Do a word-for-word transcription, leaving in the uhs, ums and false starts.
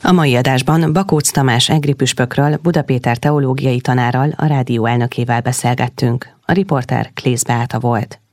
A mai adásban Bakóc Tamás egri püspökről, Buda Péter teológiai tanárral, a rádió elnökével beszélgettünk. A riporter Klész Beáta volt.